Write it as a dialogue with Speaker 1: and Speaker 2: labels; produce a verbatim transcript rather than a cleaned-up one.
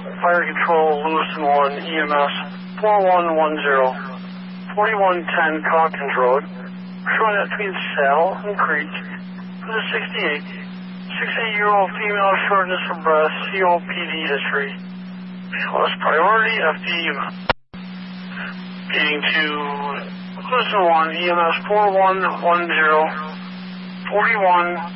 Speaker 1: Fire Control, Lewiston one, E M S four one one zero, forty-one ten Calkins Road. Showing that between Saddle and Creek. For the sixty-eight. sixty-eight-year-old female, shortness of breath, C O P D history. Plus priority, F D getting to Lewiston one, E M S four one one zero, forty-one